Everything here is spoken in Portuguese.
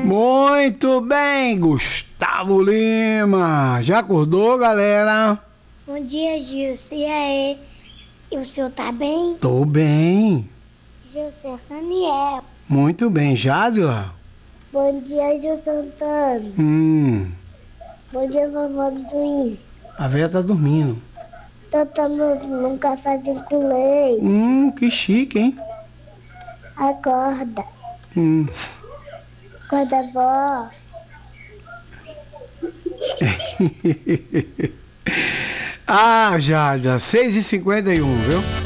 Muito bem, Gustavo Lima. Já acordou, galera? Bom dia, Gilson. E aí? E o senhor tá bem? Tô bem. Gilson Daniel. Muito bem, Jádila? Bom dia, Gilson Antônio. Bom dia, vovó Zuí. A velha tá dormindo. Tô tomando um cafezinho com leite. Que chique, hein? Acorda. Hum. Acorda, vó. Ah, Jádila, 6h51, viu?